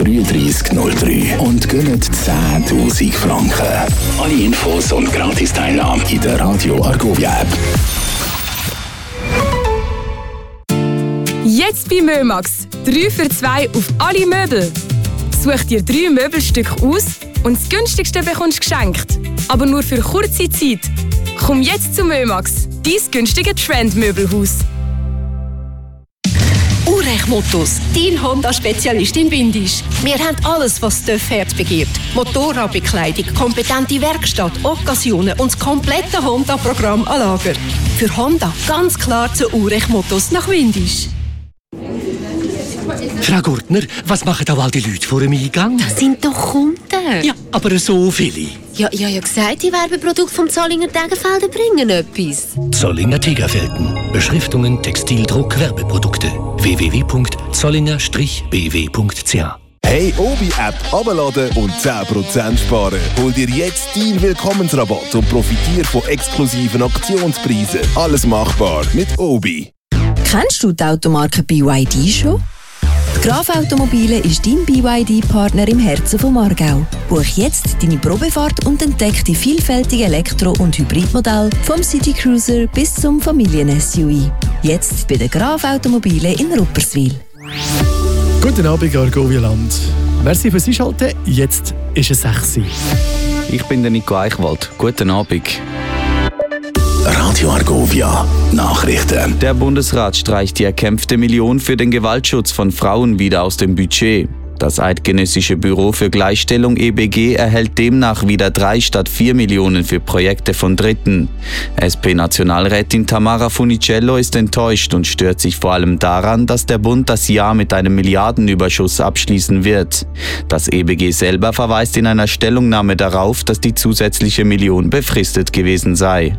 3303 und gewinnen 10'000 Franken. Alle Infos und Gratis-Teilnahme in der Radio Argovia App. Jetzt bei Mömax. 3 für 2 auf alle Möbel. Such dir 3 Möbelstücke aus und das günstigste bekommst du geschenkt. Aber nur für kurze Zeit. Komm jetzt zu Mömax, dein günstige Trendmöbelhaus. Urech-Mottos, dein Honda-Spezialist in Windisch. Wir haben alles, was das Herz begehrt. Motorradbekleidung, kompetente Werkstatt, Occasionen und das komplette Honda-Programm an Lager. Für Honda ganz klar zu Urech-Mottos nach Windisch. Frau Gurtner, was machen da all die Leute vor dem Eingang? Das sind doch Kunden. Ja, aber so viele. Ja, ich habe ja gesagt, die Werbeprodukte vom Zollinger Tegenfelden bringen etwas. Zollinger Tegerfelden. Beschriftungen, Textildruck, Werbeprodukte. www.zollinger-bw.ch. Hey, Obi-App abladen und 10% sparen. Hol dir jetzt deinen Willkommensrabatt und profitiere von exklusiven Aktionspreisen. Alles machbar mit Obi. Kennst du die Automarke BYD schon? Die Graf Automobile ist dein BYD-Partner im Herzen von Aargau. Buch jetzt deine Probefahrt und entdeck die vielfältigen Elektro- und Hybridmodelle vom City Cruiser bis zum Familien-SUV. Jetzt bei der Graf Automobile in Rupperswil. Guten Abend, Argovia-Land. Merci fürs Einschalten. Jetzt ist es 6 Uhr. Ich bin der Nico Eichwald. Guten Abend. Radio Argovia Nachrichten. Der Bundesrat streicht die erkämpfte Million für den Gewaltschutz von Frauen wieder aus dem Budget. Das Eidgenössische Büro für Gleichstellung EBG erhält demnach wieder 3 statt 4 Millionen für Projekte von Dritten. SP-Nationalrätin Tamara Funicello ist enttäuscht und stört sich vor allem daran, dass der Bund das Jahr mit einem Milliardenüberschuss abschließen wird. Das EBG selber verweist in einer Stellungnahme darauf, dass die zusätzliche Million befristet gewesen sei.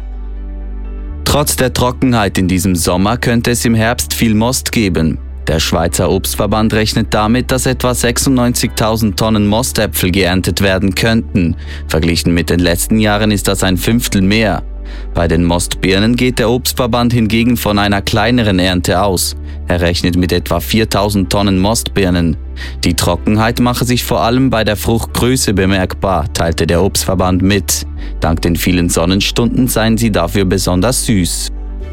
Trotz der Trockenheit in diesem Sommer könnte es im Herbst viel Most geben. Der Schweizer Obstverband rechnet damit, dass etwa 96.000 Tonnen Mostäpfel geerntet werden könnten. Verglichen mit den letzten Jahren ist das ein Fünftel mehr. Bei den Mostbirnen geht der Obstverband hingegen von einer kleineren Ernte aus. Er rechnet mit etwa 4.000 Tonnen Mostbirnen. Die Trockenheit mache sich vor allem bei der Fruchtgröße bemerkbar, teilte der Obstverband mit. Dank den vielen Sonnenstunden seien sie dafür besonders süß.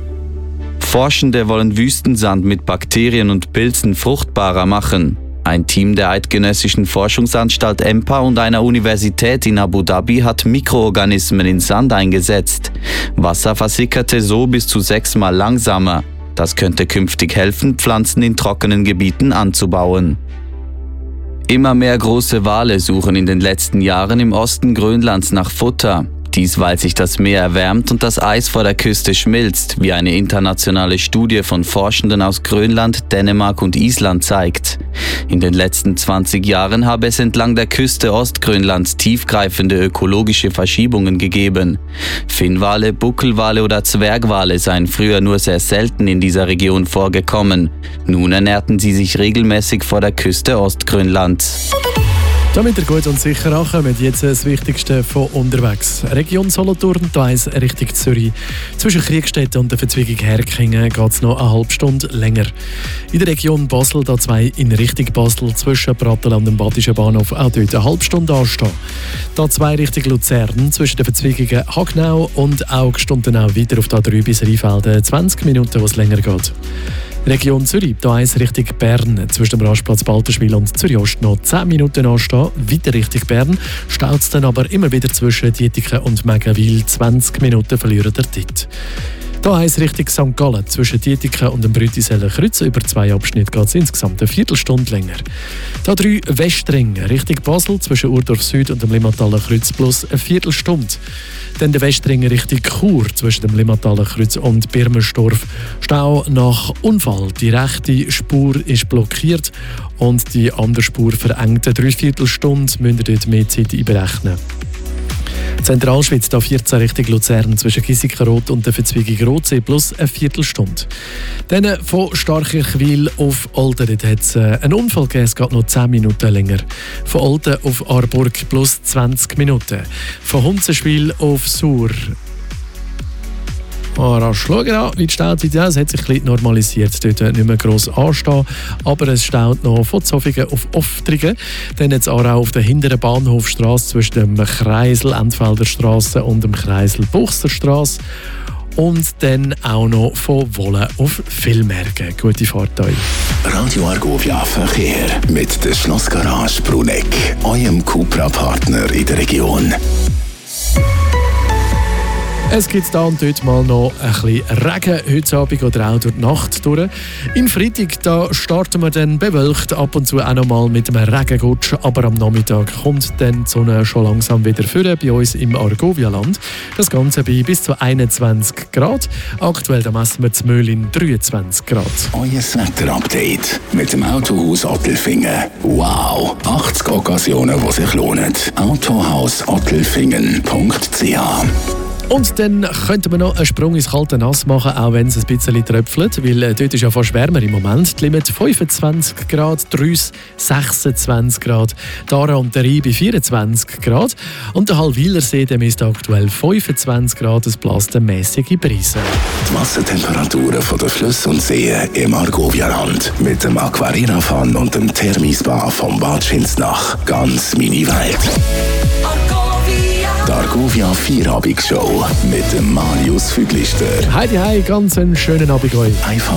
Forschende wollen Wüstensand mit Bakterien und Pilzen fruchtbarer machen. Ein Team der Eidgenössischen Forschungsanstalt EMPA und einer Universität in Abu Dhabi hat Mikroorganismen in Sand eingesetzt. Wasser versickerte so bis zu 6-mal langsamer. Das könnte künftig helfen, Pflanzen in trockenen Gebieten anzubauen. Immer mehr große Wale suchen in den letzten Jahren im Osten Grönlands nach Futter. Dies, weil sich das Meer erwärmt und das Eis vor der Küste schmilzt, wie eine internationale Studie von Forschenden aus Grönland, Dänemark und Island zeigt. In den letzten 20 Jahren habe es entlang der Küste Ostgrönlands tiefgreifende ökologische Verschiebungen gegeben. Finnwale, Buckelwale oder Zwergwale seien früher nur sehr selten in dieser Region vorgekommen. Nun ernährten sie sich regelmäßig vor der Küste Ostgrönlands. Damit ihr gut und sicher ankommt, jetzt das Wichtigste von unterwegs. Region Solothurn, die 1 Richtung Zürich. Zwischen Kriegstätten und der Verzweigung Herkingen geht es noch eine halbe Stunde länger. In der Region Basel, die 2 in Richtung Basel, zwischen Bratland und dem Badischen Bahnhof, auch dort eine halbe Stunde anstehen. Die 2 Richtung Luzern, zwischen den Verzweigungen Hagnau und Augst und dann auch weiter auf die 3 bis Rheinfelden, 20 Minuten, wo es länger geht. Region Zürich, hier 1 Richtung Bern, zwischen dem Rastplatz Balterschwil und Zürich-Ost noch 10 Minuten anstehen. Weiter Richtung Bern staut es dann aber immer wieder zwischen Dietiken und Megenwil. 20 Minuten verlieren der dort. Hier 1 Richtung St. Gallen, zwischen Dietiken und dem Brütiseller Kreuz. Über 2 Abschnitte geht es insgesamt eine Viertelstunde länger. Hier 3 Westring, Richtung Basel, zwischen Urdorf Süd und dem Limmataler Kreuz plus eine Viertelstunde. Dann der Westring Richtung Chur, zwischen dem Limmataler Kreuz und Birmersdorf. Stau nach Unfall. Die rechte Spur ist blockiert und die andere Spur verengt. Eine Dreiviertelstunde müsst ihr dort mehr Zeit einberechnen. Zentralschweiz, da 14 Richtung Luzern, zwischen Giesikenrot und der Verzweigung Rotsee plus eine Viertelstunde. Dann von Starkirchwil auf Olten, dort hat es einen Unfall gegeben, es geht noch 10 Minuten länger. Von Olten auf Aarburg plus 20 Minuten. Von Hunzenschwil auf Sur rasch schauen, wie die Stauzeit ist. Es hat sich ein bisschen normalisiert, dort nicht mehr gross anstehen. Aber es staut noch von Zofingen auf Oftrigen. Dann jetzt auch auf der hinteren Bahnhofstrasse zwischen dem Kreisel Entfelder Straße und dem Kreisel Buchserstraße. Und dann auch noch von Wohlen auf Villmergen. Gute Fahrt euch. Radio Argovia Verkehr mit der Schlossgarage Bruneck, eurem Cupra-Partner in der Region. Es gibt da und dort mal noch ein bisschen Regen heute Abend oder auch durch die Nacht durch. In Freitag da starten wir dann bewölkt, ab und zu auch noch mal mit einem Regengutsch, aber am Nachmittag kommt dann die Sonne schon langsam wieder vor bei uns im Argovia-Land. Das Ganze bei bis zu 21 Grad. Aktuell da messen wir zu Möhlin 23 Grad. Euer Wetter-Update mit dem Autohaus Ottelfingen. Wow, 80 Occasionen, die sich lohnen. Autohaus-Ottelfingen.ch. Und dann könnten wir noch einen Sprung ins kalte Nass machen, auch wenn es ein bisschen tröpfelt, weil dort ist ja fast wärmer im Moment. Die Limit 25 Grad, Drüs 26 Grad, Dara und der Rhein bei 24 Grad. Und der Hallwilersee misst aktuell 25 Grad, es bläst eine mäßige Brise. Die Wassertemperaturen von den Flüssen und Seen im Argovia-Land mit dem Aquarira-Fan und dem Thermispa vom Bad Schinsnach. Ganz meine Welt. Die Argovia Vierabend-Show mit dem Marius Füglister. Heidi, ganz einen schönen Abend euch.